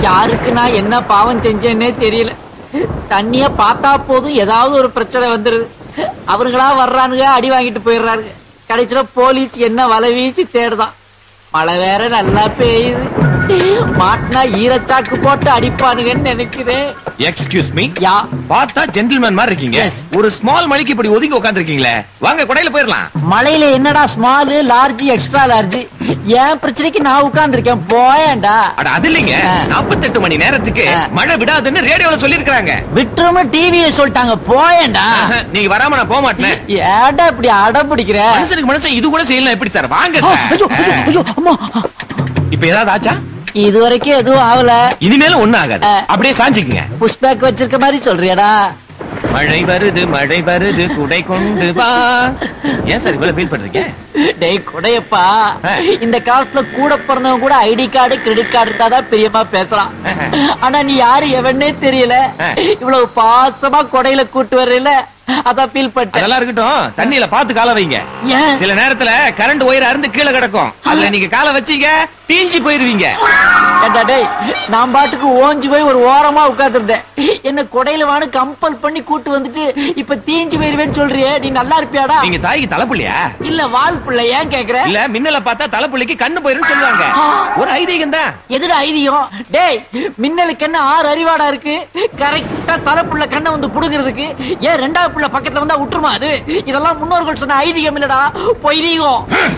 யாருக்கு நான் என்ன பாவம் செஞ்சேன்னே தெரியல. தண்ணிய பார்த்தா போதும் ஏதாவது ஒரு பிரச்சனை வந்துருது. அவருங்களா வர்றானுங்க, அடி வாங்கிட்டு போயிடுறாருங்க. கடைசியில போலீஸ் என்ன வலை வீசி தேடுதான். மழை வேற நல்லா பெய்யுது. மாட்டினா ஈரச்சாக்கு போட்டு அடிப்பானுங்கன்னு நினைக்கிறேன். Excuse me. யா. பார்த்தா ஜென்டில்மேன் மாதிரி இருக்கீங்க. Yes. ஒரு ஸ்மால் மணிக்கு இப்படி ஒதுங்கி உட்கார்ந்திருக்கீங்களே, வாங்க கொடையில போயிடலாம். மழையில என்னடா ஸ்மால், லார்ஜ், எக்ஸ்ட்ரா லார்ஜ்? என் பிரச்சனைக்கு நான் உட்கார்ந்திருக்கேன், போயேன்டா. அட அது இல்லைங்க, 48 மணி நேரத்துக்கு மழை விடாதுன்னு ரேடியோல சொல்லிருக்காங்க. விட்டுருமே டிவியை சொல்லிட்டாங்க, போயேன்டா. நீங்க வராம நான் போக மாட்டேன். ஏன்டா இப்படி அடம் பிடிக்கிற? மனுஷனுக்கு மனுஷன் இது கூட செய்யலாம் எப்படி சார்? வாங்க சார். ஐயோ, ஐயோ, ஐயோ, அம்மா. இப்ப ஏதாவது ஆச்சா? இது வரைக்கும் எதுவும் ஆகல. இனிமேலும் ஒண்ணும் ஆகாது. அப்படியே சாஞ்சிக்குங்க. புஷ் பேக் வச்சிருக்க மாதிரி சொல்றியாடா? மழை வருது மழை வருது குடை கொண்டு வா. ஏன் சார் இவ்வளவு ஃபீல் பண்றீங்க? டேய் குடையப்பா, இந்த காலத்துல கூட பிறந்தவங்க கூட ஐடி கார்டு கிரெடிட் கார்டு இருந்தாதான் பிரியமா பேசலாம். ஆனா நீ யாரு எவனே தெரியல, இவ்வளவு பாசமா கொடையில கூட்டு வர்றீல, அதான் ஃபீல் பண்ண. அதெல்லாம் இருக்கட்டும், தண்ணியில பாத்து கால வைங்க. சில நேரத்துல கரண்ட் ஒயர் அறுந்து கீழே கிடக்கும், அதுல நீங்க கால வச்சீங்க தீஞ்சி போயிருவீங்க. டேய், நான் பாட்டுக்கு ஓஞ்சி போய் ஒரு ஓரமா உட்கார்ந்துருந்தேன். என்ன கொடையில வான்னு கம்பல் பண்ணி கூட்டு வந்துட்டு இப்ப தீஞ்சு போயிருவேன்னு சொல்றியே, நீ நல்லா இருப்பியாடா? நீங்க தாய்க்கு தலைப்புள்ளியா? இல்ல வால் பிள்ளை. ஏன் கேக்குற? இல்ல மின்னல பார்த்தா தலைப்புள்ளிக்கு கண்ணு போயிருன்னு சொல்லுவாங்க. ஒரு ஐதீகம் தான். எதுடா ஐதீகம்? டேய், மின்னலுக்கு என்ன 6 அறிவாடா இருக்கு? கரெக்டா தலைப்புள்ள கண்ணை வந்து புடுங்கிறதுக்கு. ஏன் 2வது புள்ள பக்கத்துல வந்தா விட்டுருமா அது? இதெல்லாம் முன்னோர்கள் சொன்ன ஐதீகம் இல்லடா, பொய்தீகம்.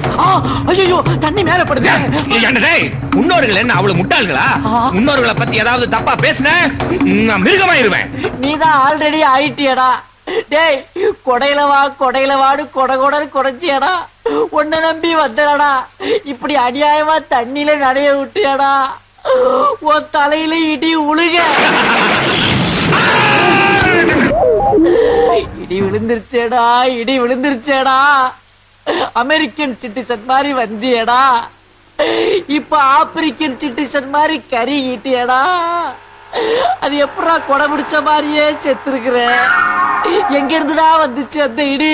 ஐயோ, தண்ணி மேல படுது. முன்னோர்கள் என்ன அவ்வளவு முட்டாள்களா? முன்னோர்களை பத்தி ஏதாவது தப்பா பேசுன நான் மிருகமாயிருவேன். நீதான் ஆல்ரெடி ஆயிட்டியடா. டேய், கொடையில வா கொடையில வாடு கொடை கொடை கொடைச்சியடா. உன்னை நம்பி வந்தடா, இப்படி அநியாயமா தண்ணியில நடைய விட்டியடா. உன் தலையில இடி உழுக. இடி விழுந்துருச்சேடா, இடி விழுந்துருச்சேடா. அமெரிக்கன் சிட்டிசன் மாதிரி வந்தியடா, இப்ப ஆப்பிரிக்கன் சிட்டிசன் மாதிரி கருகிட்டியடா. அது எப்படா கொடை பிடிச்ச மாதிரியே செத்துருக்குற? எங்க இருந்துடா வந்துச்சு அந்த இடி?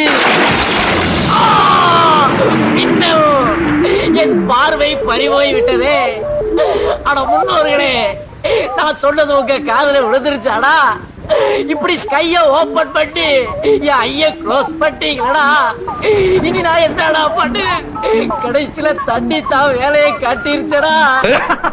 என் பார்வை பறிபோய் விட்டதே. அட முன்னோர்களே, நான் சொன்னது உங்க காதுல விழுந்துருச்சாடா? இப்படி ஸ்கைய ஓபன் பண்ணி என் ஐய க்ளோஸ் பண்ணிட்டீங்களா? இனி நான் என்னடா பண்ணு? கடைசியில தண்ணி தான் வேலையை காட்டிருச்சடா.